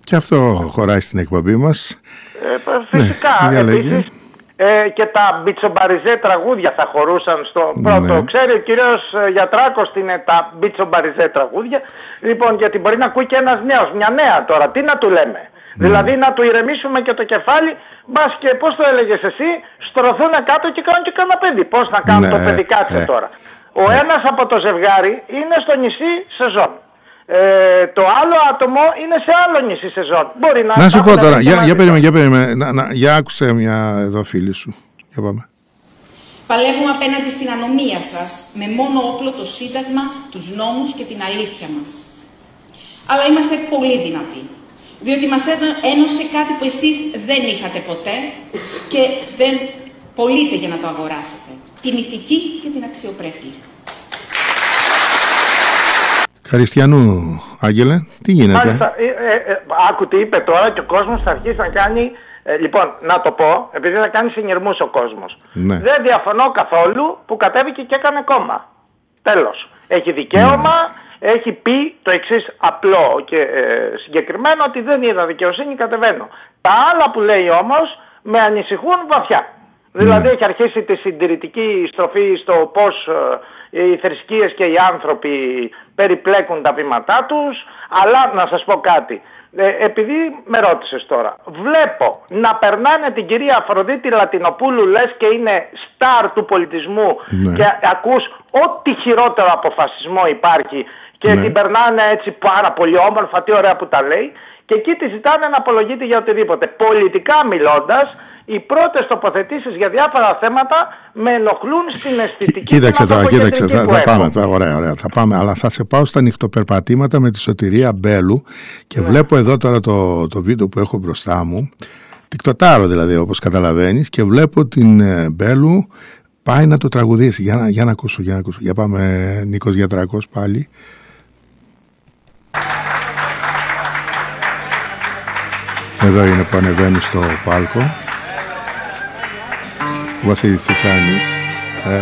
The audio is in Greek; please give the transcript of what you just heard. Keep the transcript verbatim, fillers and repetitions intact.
Και αυτό χωράει στην εκπομπή μας. Ε, φυσικά. Ναι, επίσης, ε, και τα μπιτσομπαριζέ τραγούδια θα χωρούσαν στο πρώτο. Ναι. Ξέρει ο κύριος Γιατράκος τι είναι τα μπιτσομπαριζέ τραγούδια. Λοιπόν, γιατί μπορεί να ακούει και ένας νέος, μια νέα τώρα. Τι να του λέμε. Mm. Δηλαδή να του ηρεμήσουμε και το κεφάλι. Μπας και πώς το έλεγες εσύ, στρωθούν κάτω και κάνουν και κανένα παιδί. Πώς να κάνουν ναι, το παιδί, κάτσε ε, τώρα. Ο ε. ένας από το ζευγάρι είναι στο νησί σεζόν. Ε, το άλλο άτομο είναι σε άλλο νησί σεζόν. Μπορεί να, να σου πω τώρα, για, για περίμενε, για περίμενε. Να, να, για άκουσε μια εδώ φίλη σου. Για πάμε. Παλεύουμε απέναντι στην ανομία σας με μόνο όπλο το Σύνταγμα, τους νόμους και την αλήθεια μας. Αλλά είμαστε πολύ δυνατοί. Διότι μας ένωσε κάτι που εσείς δεν είχατε ποτέ και δεν πωλείτε για να το αγοράσετε. Την ηθική και την αξιοπρέπεια. Χριστιανού, Άγγελε, τι γίνεται? Μάλιστα, ε, ε, ε, άκου τι είπε τώρα και ο κόσμος θα αρχίσει να κάνει, ε, λοιπόν, να το πω, επειδή θα κάνει συνειρμούς ο κόσμος. Ναι. Δεν διαφωνώ καθόλου που κατέβηκε και έκανε κόμμα. Τέλος. Έχει δικαίωμα, ναι. Έχει πει το εξής απλό και ε, συγκεκριμένο, ότι δεν είδα δικαιοσύνη, κατεβαίνω. Τα άλλα που λέει όμως με ανησυχούν βαθιά. Ναι. Δηλαδή έχει αρχίσει τη συντηρητική στροφή στο πώς ε, οι θρησκείες και οι άνθρωποι περιπλέκουν τα βήματά τους. Αλλά να σας πω κάτι, ε, επειδή με ρώτησες τώρα, βλέπω να περνάνε την κυρία Αφροδίτη Λατινοπούλου λες και είναι στάρ του πολιτισμού, ναι. Και ακούς ό,τι χειρότερο από φασισμό υπάρχει και ναι. Την περνάνε έτσι πάρα πολύ όμορφα, τι ωραία που τα λέει, και εκεί τη ζητάνε να απολογείται για οτιδήποτε. Πολιτικά μιλώντας, οι πρώτες τοποθετήσεις για διάφορα θέματα με ενοχλούν στην αισθητική. Κοίταξε τώρα, κοίταξε, θα, θα πάμε τώρα, ωραία, ωραία, θα πάμε, αλλά θα σε πάω στα νυχτοπερπατήματα με τη Σωτηρία Μπέλου και ναι. Βλέπω εδώ τώρα το, το βίντεο που έχω μπροστά μου, τικτοτάρω δηλαδή όπως καταλαβαίνεις, και βλέπω την ε, Μπέλου πάει να το τραγουδήσει. Για να, για να ακούσω, για να ακούσω. Για πάμε, Νίκος Γιατράκος πάλι. Εδώ είναι που ανεβαίνει στο πάλκο ο Βασίλης Τσιτσάνης.